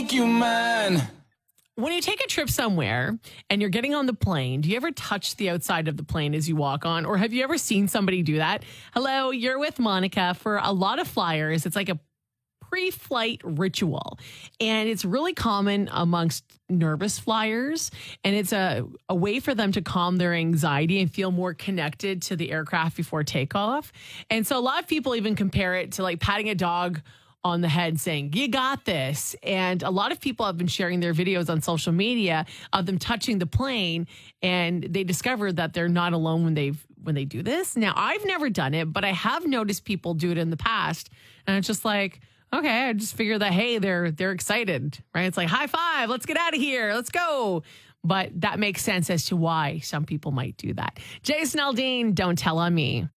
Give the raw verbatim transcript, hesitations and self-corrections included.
make you mine. When you take a trip somewhere and you're getting on the plane, do you ever touch the outside of the plane as you walk on? Or have you ever seen somebody do that? Hello, you're with Monica. For a lot of flyers, it's like a pre-flight ritual. And it's really common amongst nervous flyers. And it's a, a way for them to calm their anxiety and feel more connected to the aircraft before takeoff. And so a lot of people even compare it to like patting a dog on the head saying, you got this. And a lot of people have been sharing their videos on social media of them touching the plane, and they discovered that they're not alone when they've when they do this. Now, I've never done it, but I have noticed people do it in the past. And it's just like, okay, I just figure that, hey, they're they're excited, right? It's like, high five, let's get out of here, let's go. But that makes sense as to why some people might do that. Jason Aldean, Don't Tell on Me.